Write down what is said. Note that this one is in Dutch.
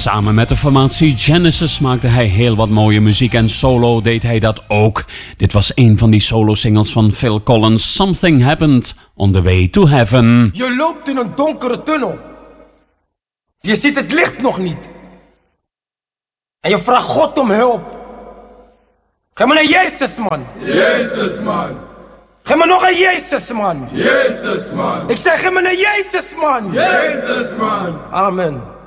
Samen met de formatie Genesis maakte hij heel wat mooie muziek en solo deed hij dat ook. Dit was een van die solo-singles van Phil Collins, Something Happened on the Way to Heaven. Je loopt in een donkere tunnel. Je ziet het licht nog niet. En je vraagt God om hulp. Ga maar naar Jezus, man. Jezus, man. Ga maar nog naar Jezus, man. Jezus, man. Ik zeg, ga maar naar Jezus, man. Jezus, man. Amen.